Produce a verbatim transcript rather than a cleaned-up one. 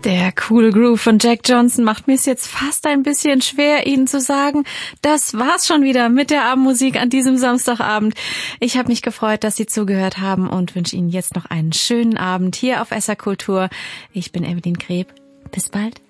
Der coole Groove von Jack Johnson macht mir es jetzt fast ein bisschen schwer, Ihnen zu sagen, das war's schon wieder mit der Abendmusik an diesem Samstagabend. Ich habe mich gefreut, dass Sie zugehört haben und wünsche Ihnen jetzt noch einen schönen Abend hier auf S R Kultur. Ich bin Evelyn Greb. Bis bald.